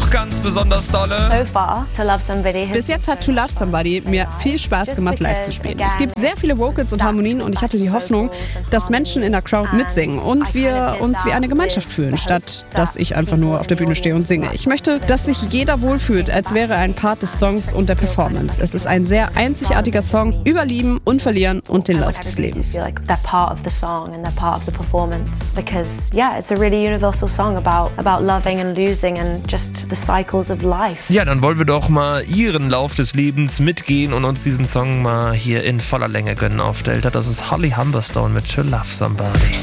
auch ganz besonders dolle. Bis jetzt hat To Love Somebody mir viel Spaß gemacht, live zu spielen. Es gibt sehr viele Vocals und Harmonien und ich hatte die Hoffnung, dass Menschen in der Crowd mitsingen und wir uns wie eine Gemeinschaft fühlen, statt dass ich einfach nur auf der Bühne stehe und singe. Ich möchte, dass sich jeder wohlfühlt, als wäre er ein Part des Songs und der Performance. Es ist ein sehr einzigartiger Song über Lieben und Verlieren und den Lauf des Lebens. It's a really universal song about loving and losing and just the cycles of life. Ja, dann wollen wir doch mal ihren Lauf des Lebens mitgehen und uns diesen Song mal hier in voller Länge gönnen auf Delta. Das ist Holly Humberstone mit To Love Somebody.